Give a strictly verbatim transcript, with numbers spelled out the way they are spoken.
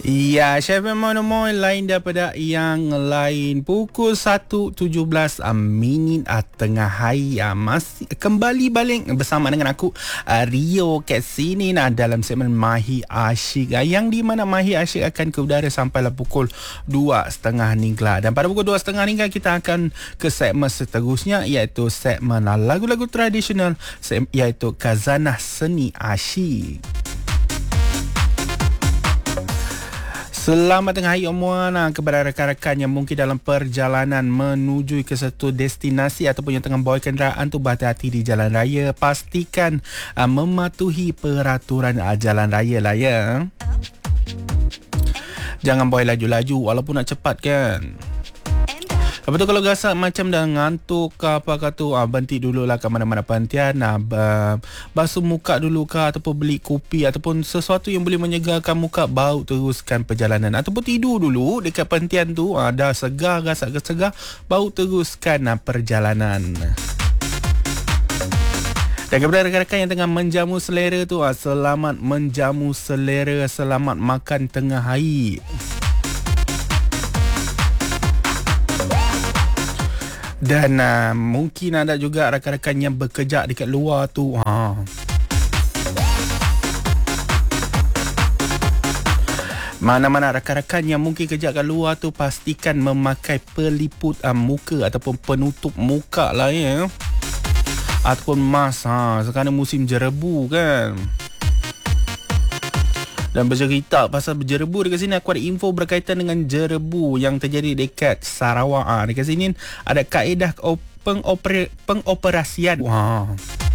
Ya, Chef Monomoy lain daripada yang lain. Pukul satu tujuh belas uh, minit uh, tengah hari uh, masih kembali balik bersama dengan aku uh, Rio kat sini nah, dalam segmen Mahir Asyik uh, yang di mana Mahir Asyik akan ke udara sampailah pukul dua tiga puluh ningla. Dan pada pukul dua tiga puluh ningla kita akan ke segmen seterusnya, iaitu segmen uh, lagu-lagu tradisional, iaitu Khazanah Seni Asyik. Selamat tengah hari Omwana kepada rakan-rakan yang mungkin dalam perjalanan menuju ke satu destinasi ataupun yang tengah bawa kenderaan tu, berhati-hati di jalan raya. Pastikan uh, mematuhi peraturan uh, jalan raya lah ya. Jangan bawa laju-laju walaupun nak cepat kan. Lepas tu kalau rasa macam dah ngantuk ke apa ke tu, ah, berhenti dululah ke mana-mana perhentian, ah, basuh muka dulu ke, ataupun beli kopi ataupun sesuatu yang boleh menyegarkan muka, baru teruskan perjalanan. Ataupun tidur dulu dekat perhentian tu, ah, dah segar, rasa segar, baru teruskan ah, perjalanan. Dan kepada rakan-rakan yang tengah menjamu selera tu, ah, selamat menjamu selera, selamat makan tengah hari. Dan uh, mungkin ada juga rakan-rakan yang bekerja dekat luar tu. Ha. Mana-mana rakan-rakan yang mungkin kerja kat luar tu, pastikan memakai peliput uh, muka ataupun penutup muka lah ya. Ataupun mask. Ha. Sekarang musim jerebu kan. Dan bercerita pasal berjerebu dekat sini, aku ada info berkaitan dengan jerebu yang terjadi dekat Sarawak. Ha, dekat sini ada kaedah pengoper- pengoperasian. Wah.